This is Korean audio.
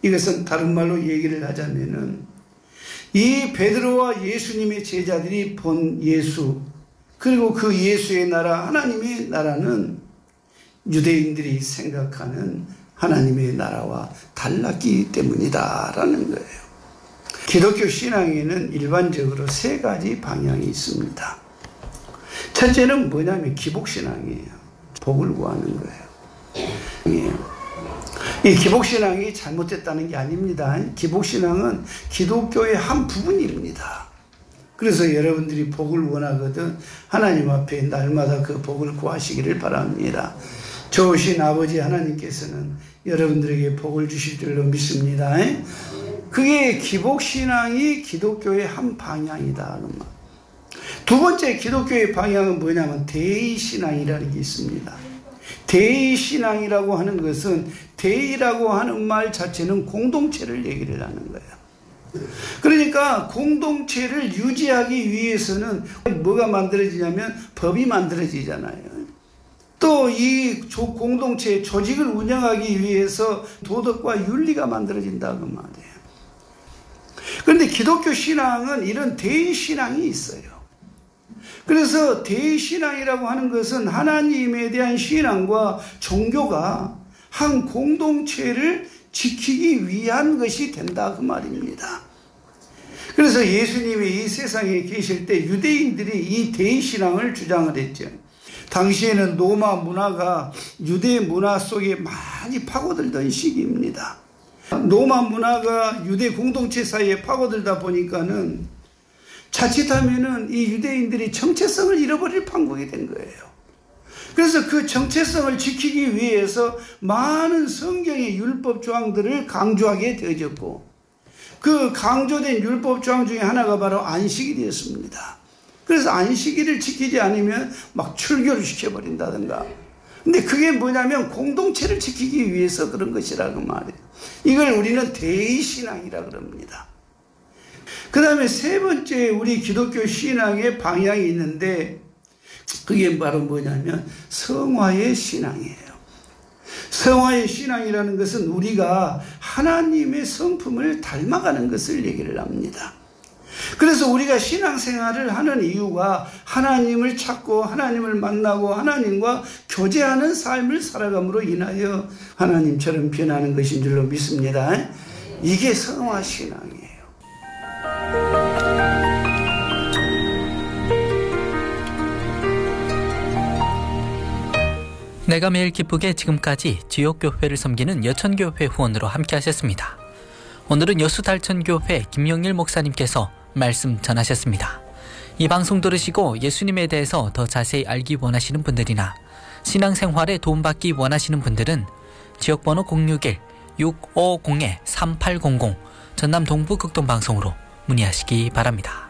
이것은 다른 말로 얘기를 하자면은 이 베드로와 예수님의 제자들이 본 예수, 그리고 그 예수의 나라, 하나님의 나라는 유대인들이 생각하는 하나님의 나라와 달랐기 때문이다라는 거예요. 기독교 신앙에는 일반적으로 세 가지 방향이 있습니다. 첫째는 뭐냐면 기복신앙이에요. 복을 구하는 거예요. 이 기복신앙이 잘못됐다는 게 아닙니다. 기복신앙은 기독교의 한 부분입니다. 그래서 여러분들이 복을 원하거든 하나님 앞에 날마다 그 복을 구하시기를 바랍니다. 좋으신 아버지 하나님께서는 여러분들에게 복을 주실 줄로 믿습니다. 그게 기복신앙이 기독교의 한 방향이다. 두 번째 기독교의 방향은 뭐냐면 대의신앙이라는 게 있습니다. 대의신앙이라고 하는 것은 대의라고 하는 말 자체는 공동체를 얘기를 하는 거예요. 그러니까 공동체를 유지하기 위해서는 뭐가 만들어지냐면 법이 만들어지잖아요. 또 이 공동체의 조직을 운영하기 위해서 도덕과 윤리가 만들어진다고 말이에요. 그런데 기독교 신앙은 이런 대의신앙이 있어요. 그래서 대의신앙이라고 하는 것은 하나님에 대한 신앙과 종교가 한 공동체를 지키기 위한 것이 된다 그 말입니다. 그래서 예수님이 이 세상에 계실 때 유대인들이 이 대의신앙을 주장을 했죠. 당시에는 로마 문화가 유대 문화 속에 많이 파고들던 시기입니다. 로마 문화가 유대 공동체 사이에 파고들다 보니까는 자칫하면은 이 유대인들이 정체성을 잃어버릴 판국이 된 거예요. 그래서 그 정체성을 지키기 위해서 많은 성경의 율법 조항들을 강조하게 되어졌고, 그 강조된 율법 조항 중에 하나가 바로 안식이 되었습니다. 그래서 안식일을 지키지 않으면 막 출교를 시켜버린다든가. 근데 그게 뭐냐면 공동체를 지키기 위해서 그런 것이라고 말이에요. 이걸 우리는 대의신앙이라 그럽니다. 그 다음에 세 번째 우리 기독교 신앙의 방향이 있는데 그게 바로 뭐냐면 성화의 신앙이에요. 성화의 신앙이라는 것은 우리가 하나님의 성품을 닮아가는 것을 얘기를 합니다. 그래서 우리가 신앙생활을 하는 이유가 하나님을 찾고 하나님을 만나고 하나님과 교제하는 삶을 살아감으로 인하여 하나님처럼 변하는 것인 줄로 믿습니다. 이게 성화신앙이에요. 내가 매일 기쁘게 지금까지 지역교회를 섬기는 여천교회 후원으로 함께 하셨습니다. 오늘은 여수달천교회 김영일 목사님께서 말씀 전하셨습니다. 이 방송 들으시고 예수님에 대해서 더 자세히 알기 원하시는 분들이나 신앙생활에 도움받기 원하시는 분들은 지역번호 061-650-3800 전남 동부 극동방송으로 문의하시기 바랍니다.